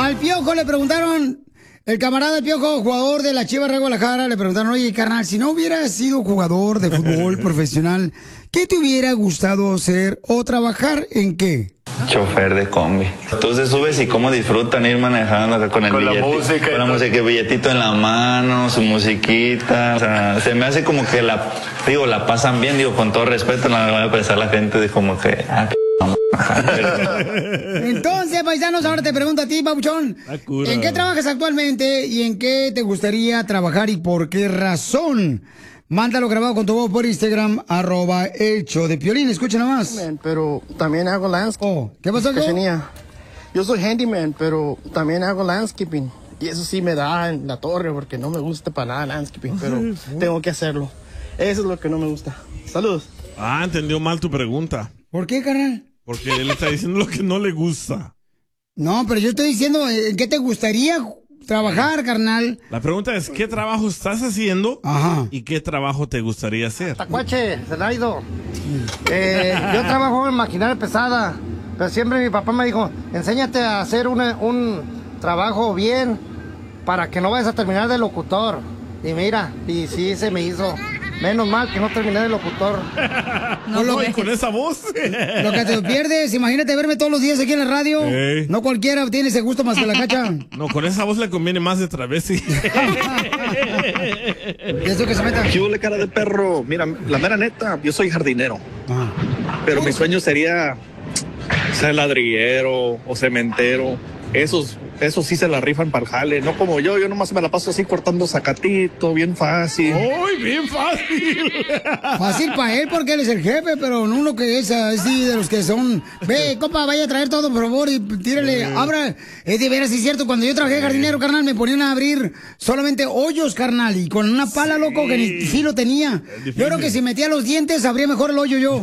Al Piojo le preguntaron, el camarada del Piojo, jugador de la Chivas de Guadalajara, le preguntaron, oye, carnal, si no hubieras sido jugador de fútbol profesional, ¿qué te hubiera gustado ser o trabajar en qué? Chofer de combi. Entonces subes y cómo disfrutan ir manejando acá con el billete, con la música, el billetito en la mano, su musiquita. O sea, se me hace como que la pasan bien, digo, con todo respeto, no me va a pensar la gente de como que... Entonces, paisanos, ahora te pregunto a ti, Pabuchón, ¿en qué trabajas actualmente y en qué te gustaría trabajar y por qué razón? Mándalo grabado con tu voz por Instagram, @elshowdepiolín. Escucha nomás. Pero también hago landscaping. Oh, ¿qué pasó, Yo soy handyman, pero también hago landscaping. Y eso sí me da en la torre porque no me gusta para nada landscaping, pero tengo que hacerlo. Eso es lo que no me gusta. Saludos. Ah, entendió mal tu pregunta. ¿Por qué, carnal? Porque él está diciendo lo que no le gusta. No, pero yo estoy diciendo, ¿en qué te gustaría trabajar, carnal? La pregunta es, ¿qué trabajo estás haciendo? Ajá. ¿Y qué trabajo te gustaría hacer? Tacuache, Zelaido. Yo trabajo en maquinaria pesada, pero siempre mi papá me dijo, enséñate a hacer un trabajo bien para que no vayas a terminar de locutor. Y mira, y sí se me hizo. Menos mal que no terminé de locutor. Y con esa voz. Lo que te pierdes, imagínate verme todos los días aquí en la radio. No cualquiera tiene ese gusto más que la Cacha. No, con esa voz le conviene más de travesti. Eso que se meta. ¿Qué hubo, cara de perro? Mira, la mera neta, yo soy jardinero. Pero mi sueño sería ser ladrillero o cementero. Esos sí se la rifan para el jale, no como yo nomás me la paso así cortando zacatito, bien fácil. ¡Uy, bien fácil! Fácil para él porque él es el jefe, pero no uno que es así de los que son... Ve, compa, vaya a traer todo, por favor, y tírale, abra. Es de veras, es cierto, cuando yo trabajé de jardinero, carnal, me ponían a abrir solamente hoyos, carnal, y con una pala, loco, que ni filo tenía. Yo creo que si metía los dientes, abría mejor el hoyo yo.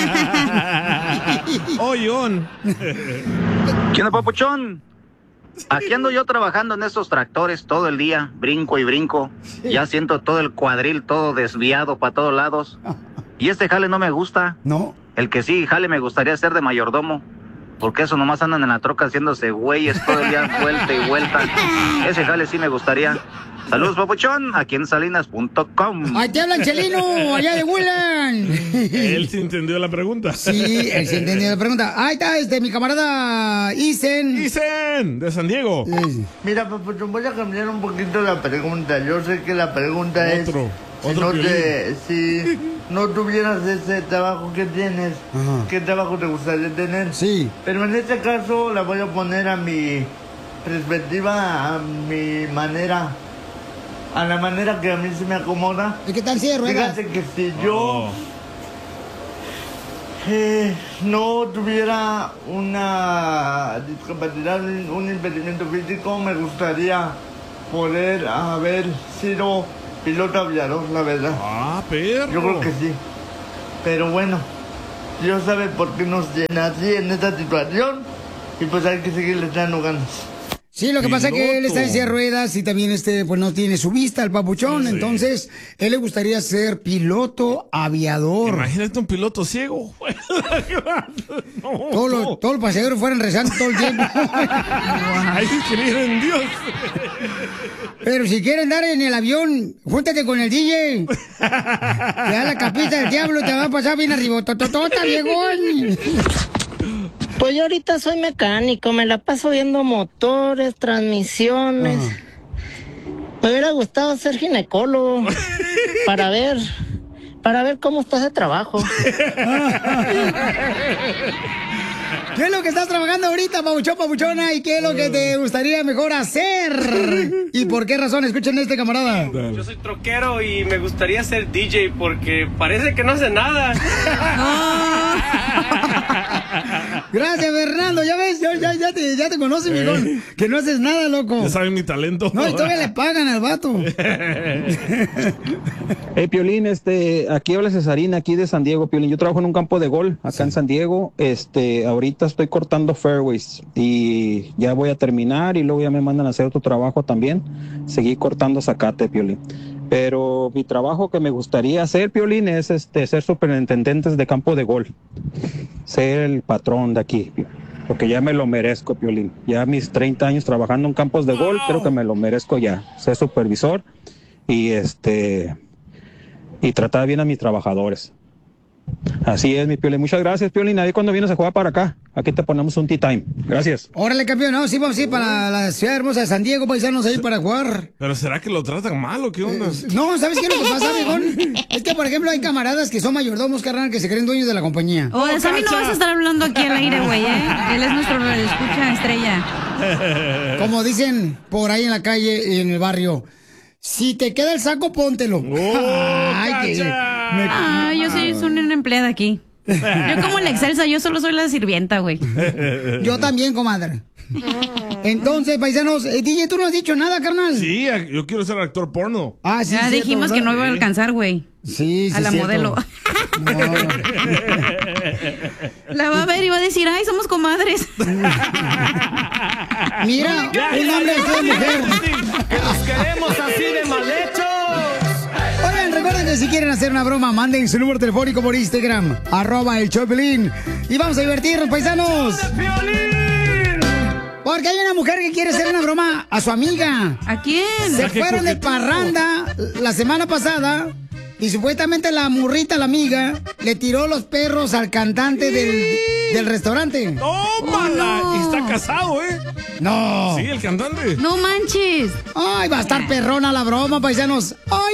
¡Hoyón! ¿Qué onda, papuchón? Aquí ando yo trabajando en estos tractores todo el día, brinco y brinco. Ya siento todo el cuadril todo desviado para todos lados. Y este jale no me gusta. No. El que sí, jale, me gustaría ser de mayordomo. Porque eso nomás andan en la troca haciéndose güeyes todo el día, vuelta y vuelta. Ese jale sí me gustaría. Saludos, papuchón, aquí en salinas.com. ¡Ahí te hablan, Chelino! ¡Allá de Willan! Él sí entendió la pregunta. Sí, él sí entendió la pregunta. Ahí está, mi camarada Isen. Isen, de San Diego. Mira, papuchón, voy a cambiar un poquito la pregunta. Yo sé que la pregunta es... Si no tuvieras ese trabajo que tienes, ¿qué trabajo te gustaría tener? Sí. Pero en este caso la voy a poner a mi perspectiva, a mi manera, a la manera que a mí se me acomoda. ¿Y qué tal si de ruedas? Fíjate que si yo no tuviera una discapacidad, un impedimento físico, me gustaría poder haber sido piloto aviador, la verdad. Ah, perro. Yo creo que sí. Pero bueno, Dios sabe por qué nos llena así en esta situación. Y pues hay que seguirle echando ganas. Sí, lo que pasa es que él está en silla de ruedas y también pues no tiene su vista, el papuchón. Sí. Entonces, él le gustaría ser piloto aviador. Imagínate un piloto ciego. Todos los pasajeros fueran rezando todo el tiempo. Hay que creer en Dios. Pero si quieren andar en el avión, júntate con el DJ. Te da la capita del diablo, te va a pasar bien arriba. Tototota, viejón. Pues yo ahorita soy mecánico, me la paso viendo motores, transmisiones. Me hubiera gustado ser ginecólogo para ver cómo está ese trabajo. ¿Qué es lo que estás trabajando ahorita, papuchón, papuchona? ¿Y qué es lo que te gustaría mejor hacer? ¿Y por qué razón? Escuchen a este camarada. Yo soy troquero y me gustaría ser DJ porque parece que no hace nada. Gracias, Fernando. Ya ves, ya te conoces, mijón. Que no haces nada, loco. Ya saben mi talento. No, y todavía le pagan al vato. Hey, Piolín, aquí habla Cesarina, aquí de San Diego, Piolín. Yo trabajo en un campo de golf acá en San Diego. Ahorita estoy cortando fairways y ya voy a terminar y luego ya me mandan a hacer otro trabajo también. Seguí cortando zacate, Piolín. Pero mi trabajo que me gustaría hacer, Piolín, es ser superintendente de campo de golf. Ser el patrón de aquí. porque ya me lo merezco, Piolín. Ya mis 30 años trabajando en campos de golf, creo que me lo merezco ya. Ser supervisor y y tratar bien a mis trabajadores. Así es, mi Piolín. Muchas gracias, Piolín. Ahí cuando vienes a jugar para acá, aquí te ponemos un tea time. Gracias. Órale, campeón. No, sí, vamos a ir para la ciudad hermosa de San Diego, paisanos, ahí para jugar. ¿Pero será que lo tratan mal o qué onda? No, ¿sabes qué es lo que pasa, viejón? Es que, por ejemplo, hay camaradas que son mayordomos, carnal, que se creen dueños de la compañía. Oh, de Sammy no vas a estar hablando aquí al aire, güey, ¿eh? Él es nuestro escucha estrella. Como dicen por ahí en la calle y en el barrio, si te queda el saco, póntelo. Ay, yo soy una empleada aquí. Yo como la excelsa, yo solo soy la sirvienta, güey. Yo también, comadre. Entonces, paisanos, DJ, ¿tú no has dicho nada, carnal? Sí, yo quiero ser actor porno. Ah, sí, ya dijimos que no iba a alcanzar, güey. Sí, a la cierto. modelo. No. La va a ver y va a decir, ay, somos comadres. Mira, un hombre es una mujer. Que nos queremos así de mal hechos. Oigan, recuerden que si quieren hacer una broma, manden su número telefónico por Instagram, @el-show-de-Piolín. Y vamos a divertirnos, paisanos. Porque hay una mujer que quiere hacer una broma a su amiga. ¿A quién? Se fueron de parranda la semana pasada y supuestamente la murrita, la amiga, le tiró los perros al cantante del restaurante. ¡Tómala! Oh, no. Y está casado, ¿eh? No. Sí, el cantante. No manches. Ay, va a estar perrona la broma, paisanos. Ay,